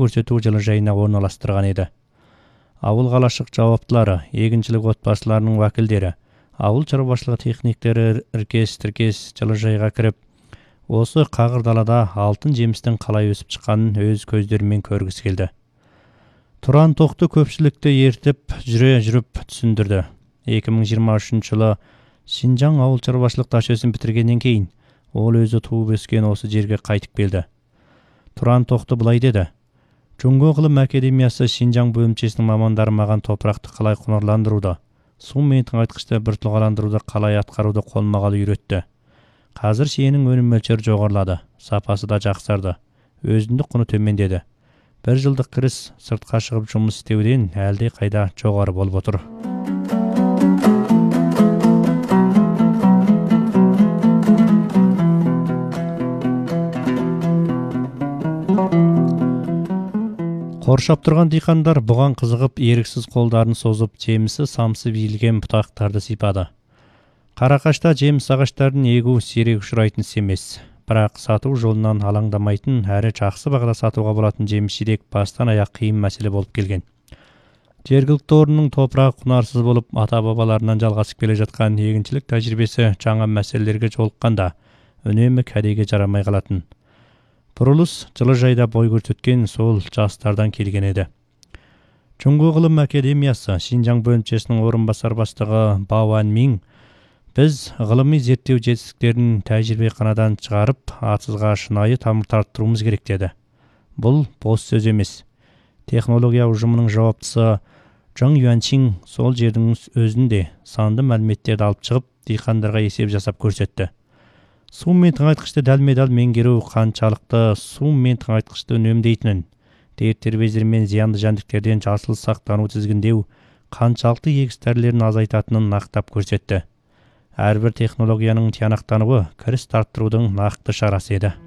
көрсөтүү жылыжайына орналастырган эди. Ауыл калашык жауаптылары, эгинчилик отбасыларынын вакилдери, ауыл чарбашылыгы техниктери иркес-тиркес жылыжайга кирип, осы кагыр далада алтын жемистин калай өсүп чыкканын өз көздөрү менен көргүсү келди. Туран Токту көпчүлүктү ертип жүрүп түшүндүрдү. 2023-жылы Шинжаң ауыл чарбашылык ташөсүн битиргенден кийин ол өзү тууп өскөн осы жерге кайтып келди. Туран Токту былай деди: Жоңго Кылым Академиясы Шинжаң бөлүмчесинин мамандары маган топуракты калай кунарландырууда, суу менен тыңайткычты биртилгаландырууду калай аткарууду колмо-калы үйрөттү. Азыр шээнин өнүм мөлчөрү жогорулады, сапасы да жаксарды, өзүндүк куну төмөндеди. 1 жылдык кирис сыртка чыгып жумуш истеүүдөн әлде кайда жогору болуп отур. Коршоп турган дыйкандар буган кызыгып, эриксиз колдарын созуп, жемиси самсып ийилген бутактарды сыйпады. Каракашта жемис агачларын эгүү сирек учурайтын іс эмес. Бирок сатуу жолунан алаңдамайтын, әрі жакшы багада сатууга болатын жемиш-жидек бастан аяк кыйын маселе болуп келген. Жергиликтүү орунун топурагы кунарсыз болуп, ата-бабаларынан жалгасып келе жаткан эгинчилик тажрыйбеси жаңа маселелерге жолукканда үнөмү кәдеге жарамай калатын. Бурулус жылыжайда бой көрсөткөн сол жастардан келген эди. Жоңго Кылым Академиясы Шинжаң бөлүмчесинин орун басар баштыгы Ба Ван Минг биз гылымый зерттөө жетиштерин тажрыйбе канадан чыгарып, атсызга шынайы тамыр тарттырууумуз керек деди. Бул бос сөз эмес. Технология ужумунун жауаптысы Чжан Юанчин сол жердин өзүндө санды маалиметтерди алып чыгып, дыйкандарга эсеп жасап көрсөттү. Суу менен тыңайткычты далме-дал меңгерүү канчалыкты суу менен тыңайткычты үнөмдейтинин, дерттер безери менен зыяндуу жандиктерден жасыл сактануу тизгиндөө канчалыкты эгиз дарилерин азайтатынын нактап көрсөттү. Ар бир технологиянын тиянактануы кирис тарттыруудун накты чарасы эди.